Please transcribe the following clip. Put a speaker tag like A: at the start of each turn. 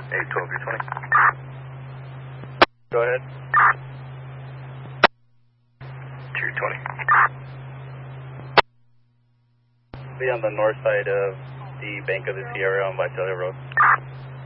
A: 812, you're 20. Go ahead. 220. Be on the north side of the bank of the Sierra on Visalia Road.